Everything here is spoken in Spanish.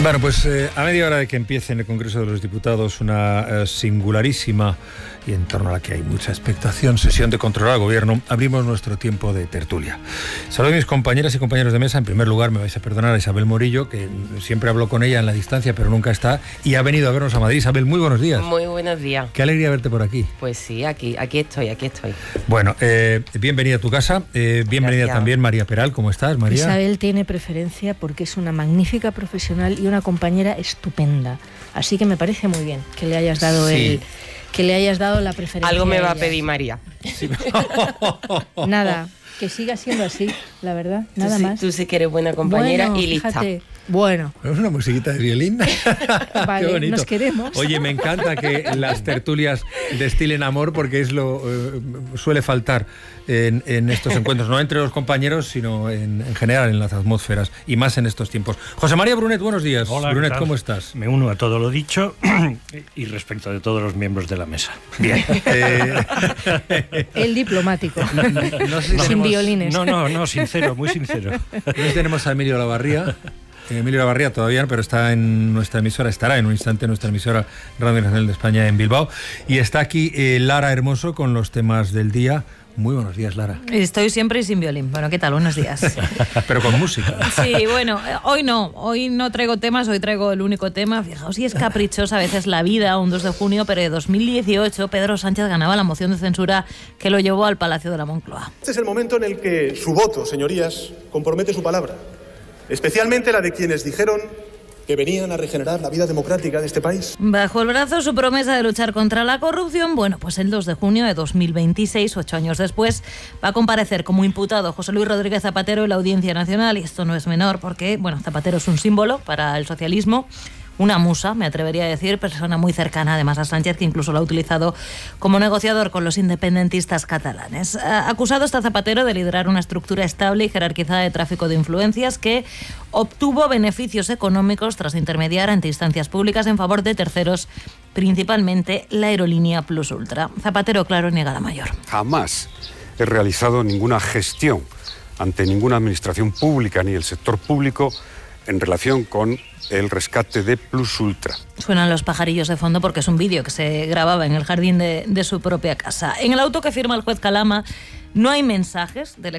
Bueno, pues a media hora de que empiece en el Congreso de los Diputados una singularísima, y en torno a la que hay mucha expectación, sesión de control al Gobierno, abrimos nuestro tiempo de tertulia. Saludo a mis compañeras y compañeros de mesa. En primer lugar, me vais a perdonar a Isabel Morillo, que siempre hablo con ella en la distancia, pero nunca está, y ha venido a vernos a Madrid. Isabel, muy buenos días. Muy buenos días. Qué alegría verte por aquí. Pues sí, aquí estoy. Bueno, bienvenida a tu casa. Bienvenida Gracias. También María Peral. ¿Cómo estás, María? Isabel tiene preferencia porque es una magnífica profesional y una compañera estupenda. Así que me parece muy bien que le hayas dado la preferencia. Algo me va a ella. pedir María. Sí. Nada, que siga siendo así, la verdad, nada más. Tú sí que eres buena compañera bueno, y lista. Fíjate, bueno. Es una musiquita de violín. Vale, Qué bonito. nos queremos. Oye, me encanta que las tertulias destilen amor, porque es lo suele faltar en estos encuentros, no entre los compañeros, sino en general en las atmósferas, y más en estos tiempos. José María Brunet, buenos días. Hola, Brunet, ¿qué tal? ¿cómo estás? Me uno a todo lo dicho y respecto de todos los miembros de la mesa. Bien. El diplomático. No sé si Sin tenemos- violines. No, sincero, muy sincero. No sé si tenemos a Emilio Lavarría. Emilio Lavarría todavía no, pero está en nuestra emisora, estará en un instante en nuestra emisora Radio Nacional de España en Bilbao. Y está aquí Lara Hermoso con los temas del día. Muy buenos días, Lara. Estoy siempre sin violín. Bueno, ¿qué tal? Buenos días. Pero con música. Sí, bueno, hoy no traigo temas, hoy traigo el único tema. Fijaos, si es caprichosa a veces la vida, un 2 de junio, pero de 2018 Pedro Sánchez ganaba la moción de censura que lo llevó al Palacio de la Moncloa. Este es el momento en el que su voto, señorías, compromete su palabra, especialmente la de quienes dijeron que venían a regenerar la vida democrática de este país. Bajo el brazo su promesa de luchar contra la corrupción. Bueno, pues el 2 de junio de 2026, 8 años después, va a comparecer como imputado José Luis Rodríguez Zapatero en la Audiencia Nacional. Y esto no es menor porque, bueno, Zapatero es un símbolo para el socialismo. Una musa, me atrevería a decir, persona muy cercana además a Sánchez, que incluso lo ha utilizado como negociador con los independentistas catalanes. Acusado está Zapatero de liderar una estructura estable y jerarquizada de tráfico de influencias que obtuvo beneficios económicos tras intermediar ante instancias públicas en favor de terceros, principalmente la aerolínea Plus Ultra. Zapatero, claro, niega la mayor. Jamás he realizado ninguna gestión ante ninguna administración pública ni el sector público en relación con el rescate de Plus Ultra. Suenan los pajarillos de fondo porque es un vídeo que se grababa en el jardín de su propia casa. En el auto que firma el juez Calama no hay mensajes del